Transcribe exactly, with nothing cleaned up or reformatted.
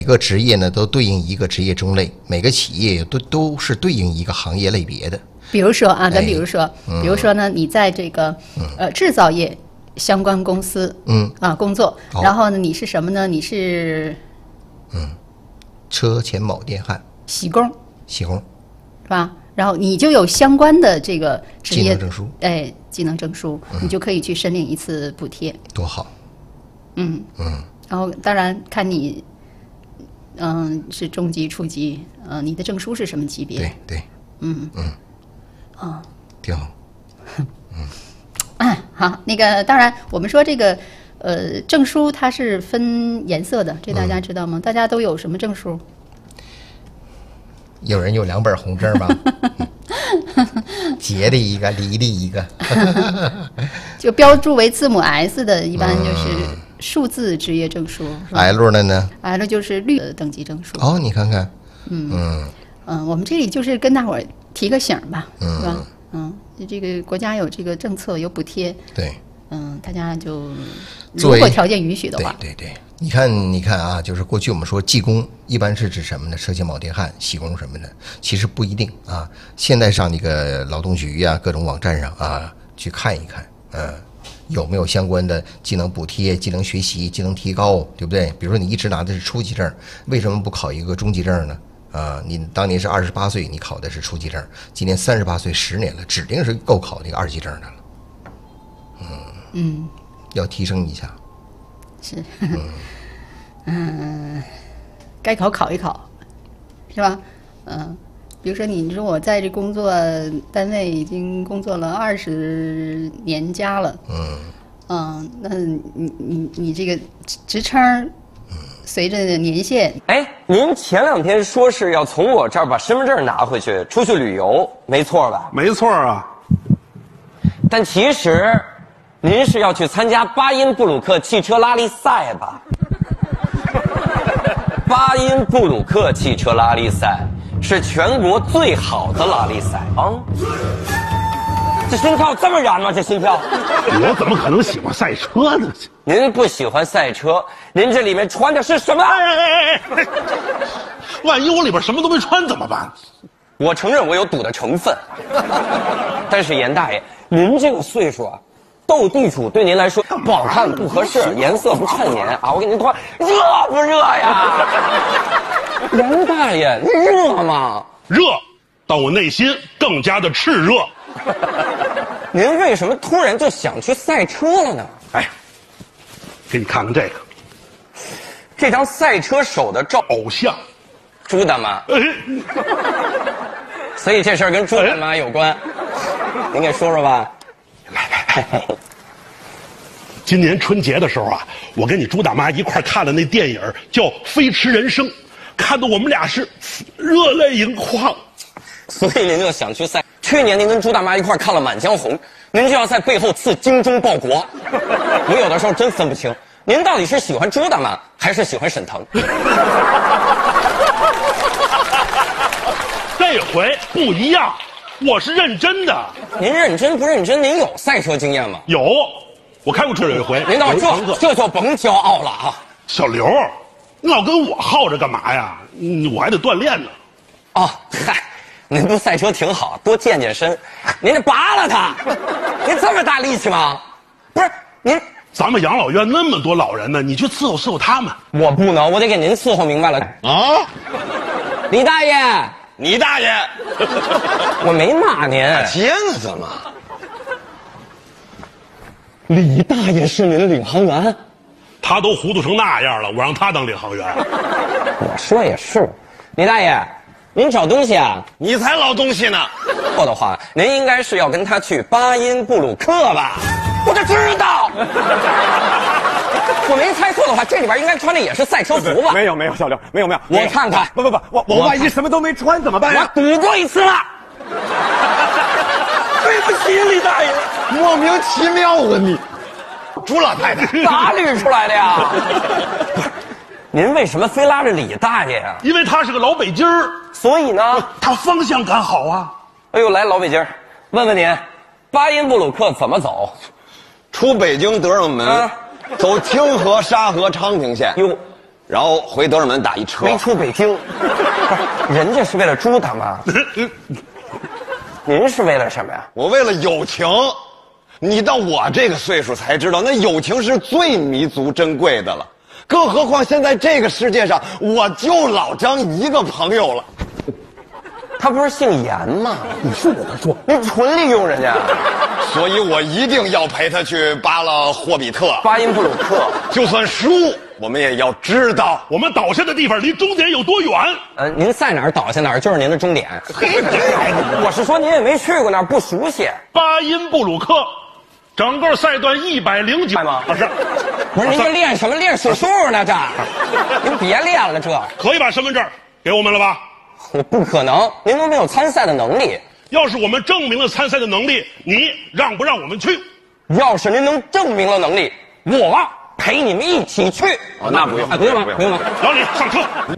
每个职业呢都对应一个职业种类，每个企业都都是对应一个行业类别的。 比如说啊，咱比如说，哎嗯、比如说呢，你在这个呃制造业相关公司，嗯啊工作，然后呢，你是什么呢？你是嗯车前铆电焊铣工， 铣工是吧？然后你就有相关的这个职业技能证书， 哎，技能证书，嗯、你就可以去申领一次补贴， 多好。 嗯嗯，然后当然看你。嗯，是中级、初级，呃，你的证书是什么级别？ 对对， 嗯嗯， 哦， 挺好， 嗯，啊，好，那个当然，我们说这个，呃，证书它是分颜色的，这大家知道吗？嗯、大家都有什么证书？ 有人有两本红证吗？捷的一个，梨的一个， 就标注为字母 S 的，一般就是数字职业证书。 嗯、L 的呢 ？L 就是绿的等级证书。 哦，你看看， 嗯嗯嗯，我们这里就是跟大伙儿提个醒吧， 嗯、 是吧？嗯，这个国家有这个政策，有补贴。 对。 嗯，大家就如果条件允许的话， 对对对，你看你看啊，就是过去我们说技工一般是指什么呢？车前铆电焊、铣工什么的，其实不一定啊。现在上那个劳动局呀、啊、各种网站上啊去看一看，嗯，有没有相关的技能补贴、技能学习、技能提高，对不对？比如说你一直拿的是初级证，为什么不考一个中级证呢？啊，你当年是二十八岁，你考的是初级证，今年三十八岁，十年了，指定是够考那个二级证的了。嗯嗯， 要提升一下。 是，嗯，嗯，该考考一考，是吧？嗯，比如说你说我在这工作单位已经工作了二十年加了，嗯，嗯，那你你你这个职称随着年限， 哎，您前两天说是要从我这儿把身份证拿回去出去旅游，没错吧？ 没错啊。 但其实，您是要去参加巴音布鲁克汽车拉力赛吧？巴音布鲁克汽车拉力赛是全国最好的拉力赛啊！这心跳这么燃吗？这心跳？ 我怎么可能喜欢赛车呢？ 您不喜欢赛车，您这里面穿的是什么？哎哎哎哎！ 万一我里边什么都没穿怎么办？ 我承认我有赌的成分，但是严大爷，您这个岁数啊，斗地主对您来说不好看、不合适，颜色不衬您啊！我给您脱，热不热呀？严大爷，您热吗？ 热，但我内心更加的炽热。 您为什么突然就想去赛车了呢？ 哎，给你看看这个， 这张赛车手的照， 偶像， 朱大妈。 哎， 所以这事儿跟朱大妈有关，您给说说吧。 来来来，今年春节的时候啊，我跟你朱大妈一块看了那电影叫《飞驰人生》，看得我们俩是热泪盈眶。 所以您就想去赛。去年您跟朱大妈一块看了《满江红》，您就要在背后刺精忠报国。我有的时候真分不清，您到底是喜欢朱大妈还是喜欢沈腾？ 这回不一样，我是认真的。 您认真不认真？您有赛车经验吗？ 有，我开过车有一回。 您到这这就甭骄傲了啊！ 小刘，你老跟我耗着干嘛呀？嗯，我还得锻炼呢。 哦，嗨。您不赛车挺好，多健健身。您这拔了它，您这么大力气吗？不是您， 咱们养老院那么多老人呢，你去伺候伺候他们。 我不能，我得给您伺候明白了啊！ 李大爷， 你大爷！ 我没骂您。 急呢怎么？ 李大爷是您的领航员？ 他都糊涂成那样了，我让他当领航员。 我说也是，李大爷。您找东西啊？ 你才捞东西呢！ 错的话，您应该是要跟他去巴音布鲁克吧？我就知道，我没猜错的话，这里边应该穿的也是赛车服吧？ 没有没有，小刘，没有没有。 我看看， 不不不，我我万一什么都没穿怎么办呀？ 我赌过一次了。 对不起，李大爷，莫名其妙啊你，朱老太太哪捋出来的呀？您为什么非拉着李大爷呀、啊？ 因为他是个老北京儿， 所以呢， 他方向感好啊。 哎呦，来老北京儿，问问您，巴音布鲁克怎么走？ 出北京德胜门，啊、走清河、沙河、昌平县， 哟， 然后回德胜门打一车。 没出北京，不是，人家是为了猪大妈，您是为了什么呀？ 我为了友情。你到我这个岁数才知道，那友情是最弥足珍贵的了。更何况现在这个世界上，我就老张一个朋友了。 他不是姓严吗？ 你说我他说， 你纯利用人家。 所以我一定要陪他去巴勒霍比特、 巴音布鲁克。 就算输，我们也要知道我们倒下的地方离终点有多远。 呃，您在哪儿倒下哪儿就是您的终点。我是说您也没去过那儿，不熟悉。 巴音布鲁克。整个赛段一百零九吗？ 不是， 不是您这练什么练数数呢？这，您别练了，这可以把身份证给我们了吧？ 我不可能，您都没有参赛的能力。 要是我们证明了参赛的能力，你让不让我们去？ 要是您能证明了能力，我陪你们一起去。 哦，那不用， 哎，不用了，不用了。 老李上车。